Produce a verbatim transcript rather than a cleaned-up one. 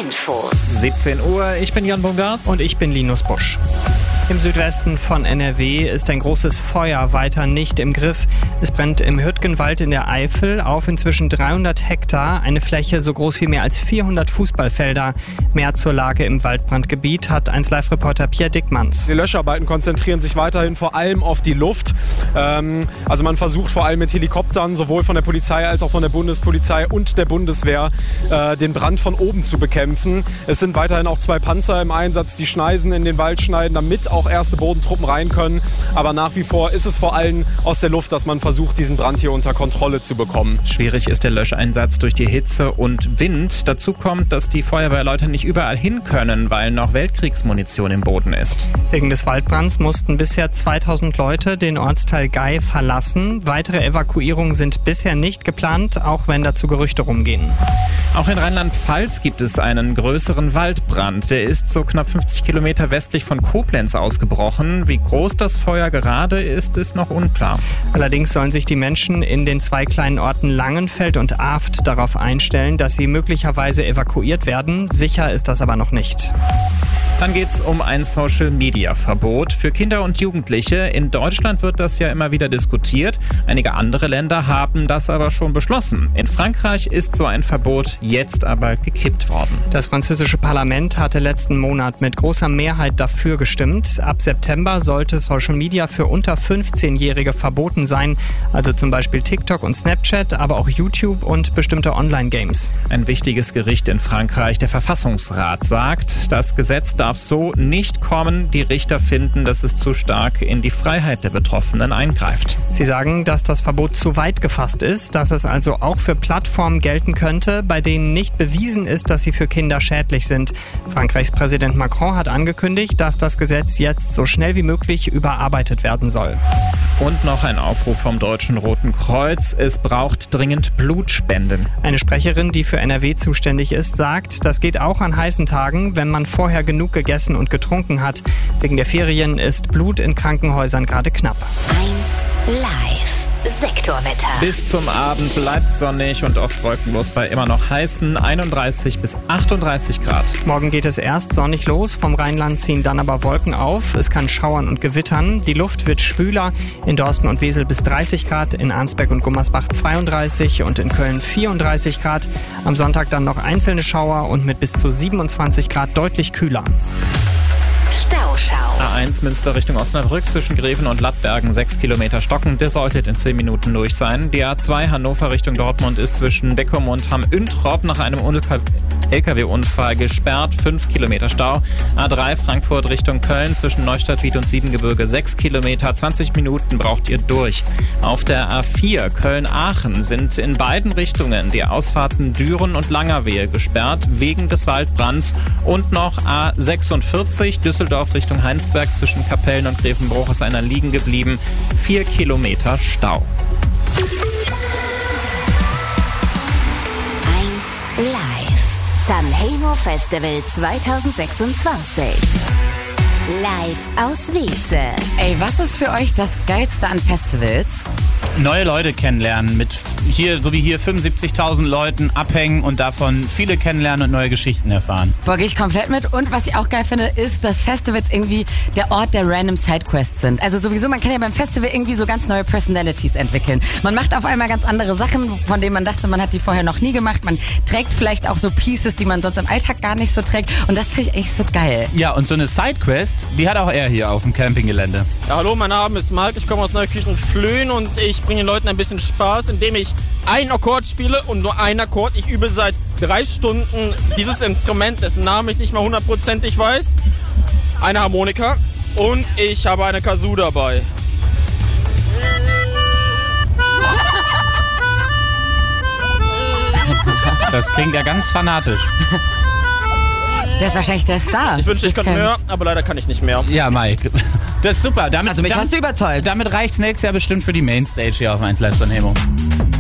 Infos. siebzehn Uhr, ich bin Jan Bungartz. Und ich bin Linus Busch. Im Südwesten von N R W ist ein großes Feuer weiter nicht im Griff. Es brennt im Hüttgenwald in der Eifel auf inzwischen dreihundert Hektar, eine Fläche so groß wie mehr als vierhundert Fußballfelder. Mehr zur Lage im Waldbrandgebiet hat eins Live-Reporter Pierre Dickmanns. Die Löscharbeiten konzentrieren sich weiterhin vor allem auf die Luft. Ähm, also man versucht vor allem mit Helikoptern, sowohl von der Polizei als auch von der Bundespolizei und der Bundeswehr, äh, den Brand von oben zu bekämpfen. Es sind weiterhin auch zwei Panzer im Einsatz, die Schneisen in den Wald schneiden, damit auch erste Bodentruppen rein können. Aber nach wie vor ist es vor allem aus der Luft, dass man versucht, diesen Brand hier unter Kontrolle zu bekommen. Schwierig ist der Löscheinsatz durch die Hitze und Wind. Dazu kommt, dass die Feuerwehrleute nicht überall hin können, weil noch Weltkriegsmunition im Boden ist. Wegen des Waldbrands mussten bisher zweitausend Leute den Ortsteil Gei verlassen. Weitere Evakuierungen sind bisher nicht geplant, auch wenn dazu Gerüchte rumgehen. Auch in Rheinland-Pfalz gibt es einen größeren Waldbrand. Der ist so knapp fünfzig Kilometer westlich von Koblenz ausgebrochen. Wie groß das Feuer gerade ist, ist noch unklar. Allerdings sollen sich die Menschen in den zwei kleinen Orten Langenfeld und Aft darauf einstellen, dass sie möglicherweise evakuiert werden. Sicher ist das aber noch nicht. Dann geht's um ein Social-Media-Verbot für Kinder und Jugendliche. In Deutschland wird das ja immer wieder diskutiert. Einige andere Länder haben das aber schon beschlossen. In Frankreich ist so ein Verbot jetzt aber gekippt worden. Das französische Parlament hatte letzten Monat mit großer Mehrheit dafür gestimmt. Ab September sollte Social Media für unter fünfzehnjährige verboten sein. Also zum Beispiel TikTok und Snapchat, aber auch YouTube und bestimmte Online-Games. Ein wichtiges Gericht in Frankreich, der Verfassungsrat, sagt, das Gesetz darf so nicht kommen. Die Richter finden, dass es zu stark in die Freiheit der Betroffenen eingreift. Sie sagen, dass das Verbot zu weit gefasst ist, dass es also auch für Plattformen gelten könnte, bei denen nicht bewiesen ist, dass sie für Kinder schädlich sind. Frankreichs Präsident Macron hat angekündigt, dass das Gesetz jetzt so schnell wie möglich überarbeitet werden soll. Und noch ein Aufruf vom Deutschen Roten Kreuz. Es braucht dringend Blutspenden. Eine Sprecherin, die für N R W zuständig ist, sagt, das geht auch an heißen Tagen, wenn man vorher genug gegessen und getrunken hat. Wegen der Ferien ist Blut in Krankenhäusern gerade knapp. eins Live. Sektorwetter. Bis zum Abend bleibt sonnig und oft wolkenlos bei immer noch heißen einunddreißig bis achtunddreißig Grad. Morgen geht es erst sonnig los, vom Rheinland ziehen dann aber Wolken auf. Es kann schauern und gewittern. Die Luft wird schwüler. In Dorsten und Wesel bis dreißig Grad, in Arnsberg und Gummersbach zweiunddreißig und in Köln vierunddreißig Grad. Am Sonntag dann noch einzelne Schauer und mit bis zu siebenundzwanzig Grad deutlich kühler. Stauschau. A eins Münster Richtung Osnabrück zwischen Greven und Lattbergen sechs Kilometer stocken. Das sollte in zehn Minuten durch sein. Die A zwei Hannover Richtung Dortmund ist zwischen Beckum und Hamm-Üntrop nach einem L K W-Unfall gesperrt. fünf Kilometer Stau. A drei Frankfurt Richtung Köln zwischen Neustadt-Wied und Siebengebirge sechs Kilometer. zwanzig Minuten braucht ihr durch. Auf der A vier Köln-Aachen sind in beiden Richtungen die Ausfahrten Düren und Langerwehe gesperrt wegen des Waldbrands. Und noch A sechsundvierzig Düsseldorf Richtung Heinsberg zwischen Kapellen und Grevenbruch ist einer liegen geblieben. vier Kilometer Stau. eins Live. Sanremo Festival zweitausendsechsundzwanzig. Live aus Weze. Ey, was ist für euch das Geilste an Festivals? Neue Leute kennenlernen, mit hier, so wie hier fünfundsiebzigtausend Leuten abhängen und davon viele kennenlernen und neue Geschichten erfahren. Boah, gehe ich komplett mit. Und was ich auch geil finde, ist, dass Festivals irgendwie der Ort der random Sidequests sind. Also sowieso, man kann ja beim Festival irgendwie so ganz neue Personalities entwickeln. Man macht auf einmal ganz andere Sachen, von denen man dachte, man hat die vorher noch nie gemacht. Man trägt vielleicht auch so Pieces, die man sonst im Alltag gar nicht so trägt. Und das finde ich echt so geil. Ja, und so eine Sidequest, die hat auch er hier auf dem Campinggelände. Ja, hallo, mein Name ist Marc, ich komme aus Neukirchen Flöhen und ich bringe den Leuten ein bisschen Spaß, indem ich einen Akkord spiele und nur einen Akkord. Ich übe seit drei Stunden dieses Instrument, dessen Namen ich nicht mal hundertprozentig weiß. Eine Harmonika und ich habe eine Kazoo dabei. Das klingt ja ganz fanatisch. Der ist wahrscheinlich der Star. Ich wünschte, ich könnte mehr, aber leider kann ich nicht mehr. Ja, Mike. Das ist super. Damit, Also mich damit, hast du überzeugt. Damit reicht's nächstes Jahr bestimmt für die Mainstage hier auf eins Live Sanremo.